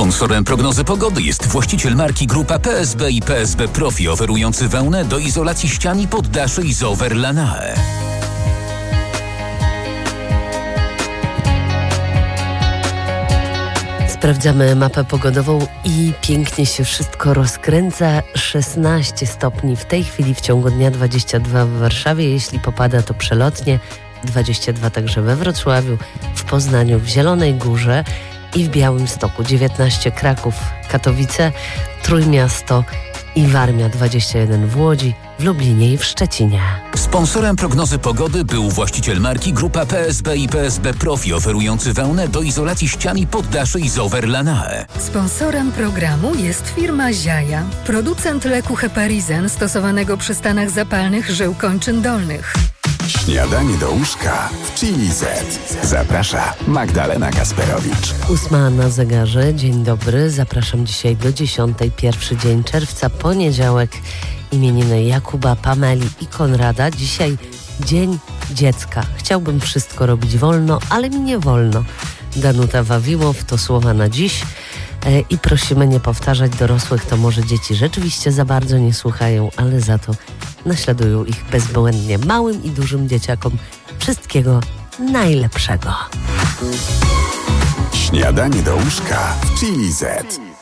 Sponsorem prognozy pogody jest właściciel marki Grupa PSB i PSB Profi, oferujący wełnę do izolacji ścian i poddaszy Isover Lanae. Sprawdzamy mapę pogodową i pięknie się wszystko rozkręca. 16 stopni w tej chwili, w ciągu dnia 22 w Warszawie. Jeśli popada, to przelotnie. 22 także we Wrocławiu, w Poznaniu, w Zielonej Górze i w Białymstoku. 19 Kraków, Katowice, Trójmiasto i Warmia. 21 w Łodzi, w Lublinie i w Szczecinie. Sponsorem prognozy pogody był właściciel marki Grupa PSB i PSB Profi, oferujący wełnę do izolacji ścian i poddaszy Isover Lanae. Sponsorem programu jest firma Ziaja, producent leku Heparizen stosowanego przy stanach zapalnych żył kończyn dolnych. Śniadanie do łóżka w Chili Z. Zaprasza Magdalena Kasperowicz. 8 na zegarze. Dzień dobry. Zapraszam dzisiaj do 10. Pierwszy dzień czerwca, poniedziałek. Imieniny Jakuba, Pameli i Konrada. Dzisiaj Dzień Dziecka. Chciałbym wszystko robić wolno, ale mi nie wolno. Danuta Wawiłow to słowa na dziś. I prosimy nie powtarzać dorosłych, to może dzieci rzeczywiście za bardzo nie słuchają, ale za to naśladują ich bezbłędnie. Małym i dużym dzieciakom wszystkiego najlepszego. Śniadanie do łóżka w Chili Z.